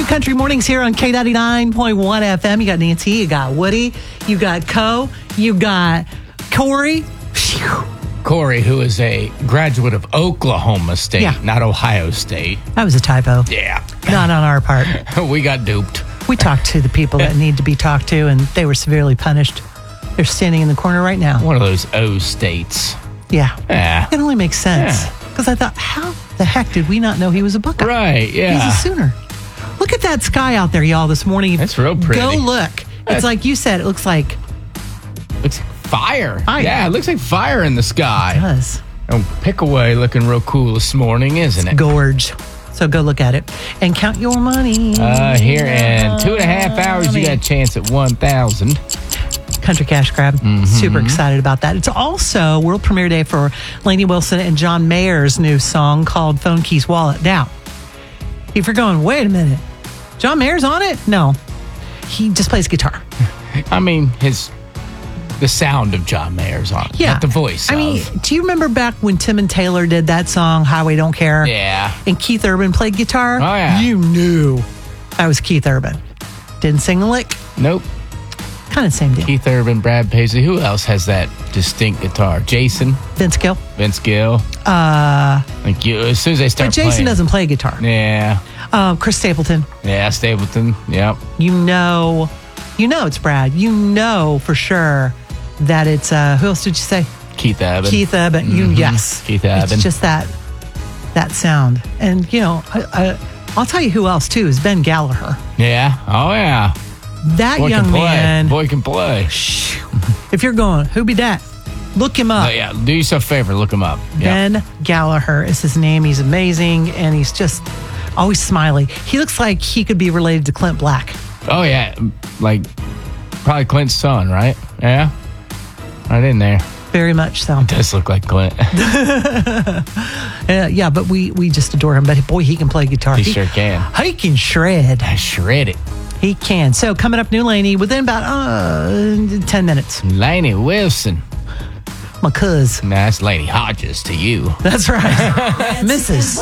New Country Mornings here on K99.1 FM. You got Nancy, you got Woody, you got Co, you got Corey. Phew. Corey, who is a graduate of Oklahoma State, not Ohio State. That was a typo. Yeah. Not on our part. We got duped. We talked to the people that need to be talked to, and they were severely punished. They're standing in the corner right now. One of those O states. Yeah. It only makes sense. Because I thought, how the heck did we not know he was a Buckeye? Right, yeah. He's a Sooner. Look at that sky out there, y'all, this morning. That's real pretty. Go look. It's like you said, it looks like... It's fire. Yeah, it looks like fire in the sky. It does. And Pickaway looking real cool this morning, isn't it? Gorge. So go look at it and count your money. Here in 2.5 hours, you got a chance at 1,000. Country Cash Grab. Super excited about that. It's also world premiere day for Lainey Wilson and John Mayer's new song called Phone Keys Wallet. Now, if you're going, wait a minute, John Mayer's on it? No, he just plays guitar. I mean, the sound of John Mayer's on it, not the voice. I mean, do you remember back when Tim and Taylor did that song, Highway Don't Care? Yeah. And Keith Urban played guitar? Oh, yeah. You knew that was Keith Urban. Didn't sing a lick. Nope. Kind of same deal. Keith Urban, Brad Paisley. Who else has that distinct guitar? Jason. Vince Gill. Like you, as soon as they start But Jason playing. doesn't play guitar. Yeah. Chris Stapleton. Yeah, Stapleton. Yep. You know it's Brad. You know for sure that it's, who else did you say? Keith Urban. Keith Urban. Yes. Keith Urban. It's just that sound. And, I'll tell you who else, too, is Ben Gallagher. Yeah. Oh, yeah. That Boy young can play. man. Boy can play. If you're going, who be that? Look him up. Yeah, do yourself a favor. Look him up. Ben Gallagher is his name. He's amazing, and he's just always smiley. He looks like he could be related to Clint Black. Oh, yeah. Like, probably Clint's son, right? Yeah. Right in there. Very much so. It does look like Clint. Yeah, but we just adore him. But, boy, he can play guitar. He sure can. He can shred. Shred it. He can. So, coming up, new Lainey within about 10 minutes. Lainey Wilson. My cuz. Nah, that's Lainey Hodges to you. That's right. Mrs.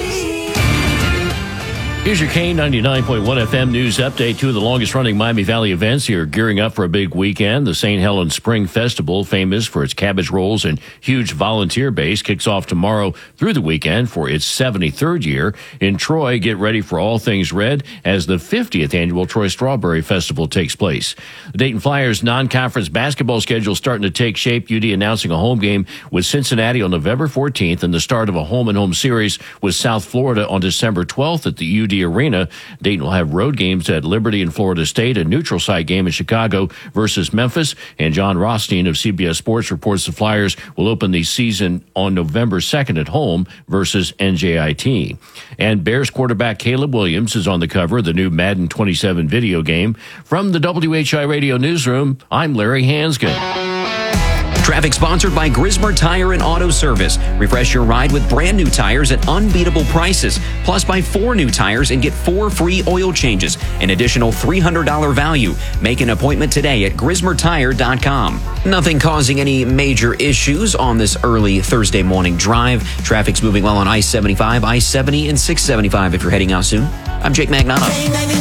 Here's your K99.1 FM news update. Two of the longest-running Miami Valley events here gearing up for a big weekend. The St. Helens Spring Festival, famous for its cabbage rolls and huge volunteer base, kicks off tomorrow through the weekend for its 73rd year. In Troy, get ready for all things red as the 50th annual Troy Strawberry Festival takes place. The Dayton Flyers non-conference basketball schedule starting to take shape. UD announcing a home game with Cincinnati on November 14th and the start of a home-and-home series with South Florida on December 12th at the UD Arena. Dayton will have road games at Liberty and Florida State, a neutral site game in Chicago versus Memphis. And John Rothstein of CBS Sports reports the Flyers will open the season on November 2nd at home versus NJIT. And Bears quarterback Caleb Williams is on the cover of the new Madden 27 video game. From the WHI Radio Newsroom, I'm Larry Hansgen. Traffic sponsored by Grismer Tire and Auto Service. Refresh your ride with brand new tires at unbeatable prices. Plus, buy 4 new tires and get 4 free oil changes. An additional $300 value. Make an appointment today at GrismerTire.com. Nothing causing any major issues on this early Thursday morning drive. Traffic's moving well on I-75, I-70, and 675 if you're heading out soon. I'm Jake Magnano.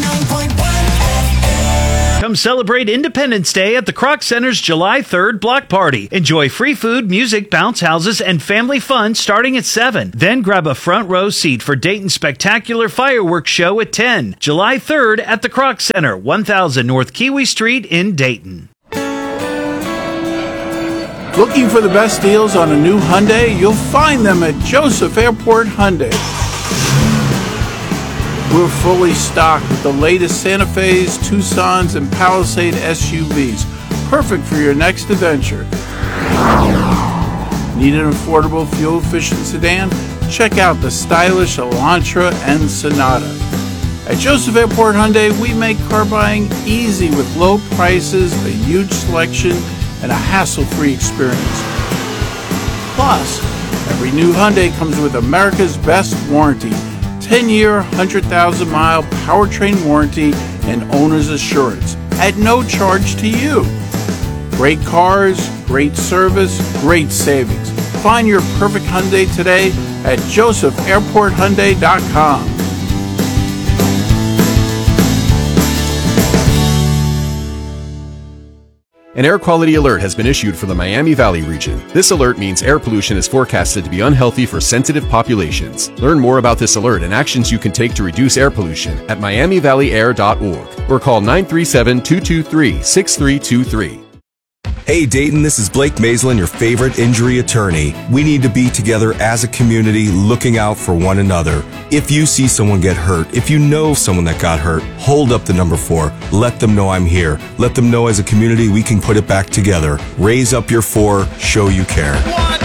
Come celebrate Independence Day at the Kroc Center's July 3rd block party. Enjoy free food, music, bounce houses, and family fun starting at 7. Then grab a front row seat for Dayton's spectacular fireworks show at 10. July 3rd at the Kroc Center, 1000 North Kiwi Street in Dayton. Looking for the best deals on a new Hyundai? You'll find them at Joseph Airport Hyundai. We're fully stocked with the latest Santa Fe's, Tucsons, and Palisade SUVs. Perfect for your next adventure. Need an affordable, fuel-efficient sedan? Check out the stylish Elantra and Sonata. At Joseph Airport Hyundai, we make car buying easy with low prices, a huge selection, and a hassle-free experience. Plus, every new Hyundai comes with America's best warranty. 10-year, 100,000-mile powertrain warranty and owner's assurance at no charge to you. Great cars, great service, great savings. Find your perfect Hyundai today at josephairporthyundai.com. An air quality alert has been issued for the Miami Valley region. This alert means air pollution is forecasted to be unhealthy for sensitive populations. Learn more about this alert and actions you can take to reduce air pollution at miamivalley.air.org or call 937-223-6323. Hey Dayton, this is Blake Maislin, your favorite injury attorney. We need to be together as a community looking out for one another. If you see someone get hurt, if you know someone that got hurt, hold up the number 4. Let them know I'm here. Let them know as a community we can put it back together. Raise up your 4, show you care.